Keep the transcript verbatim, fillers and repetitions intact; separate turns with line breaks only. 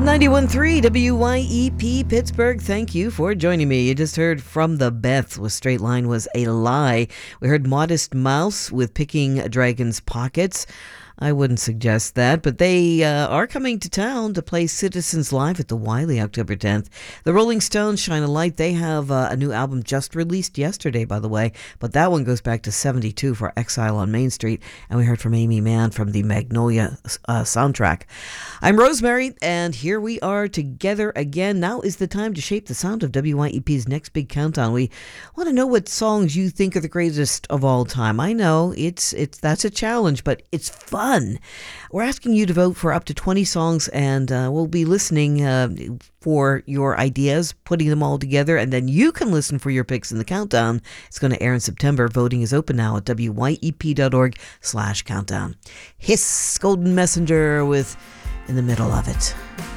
ninety-one point three W Y E P Pittsburgh. Thank you for joining me. You just heard From the Beth with Straight Line Was a Lie. We heard Modest Mouse with Picking a Dragon's Pockets. I wouldn't suggest that, but they uh, are coming to town to play Citizens Live at the Wiley October tenth. The Rolling Stones, Shine a Light, they have uh, a new album just released yesterday, by the way, but that one goes back to seventy-two for Exile on Main Street, and we heard from Amy Mann from the Magnolia uh, soundtrack. I'm Rosemary, and here we are together again. Now is the time to shape the sound of W Y E P's next big countdown. We want to know what songs you think are the greatest of all time. I know it's it's that's a challenge, but it's fun. We're asking you to vote for up to twenty songs, and uh, we'll be listening uh, for your ideas, putting them all together, and then you can listen for your picks in the countdown. It's going to air in September. Voting is open now at W Y E P dot org slash countdown. Hiss, Golden Messenger with In the Middle of It.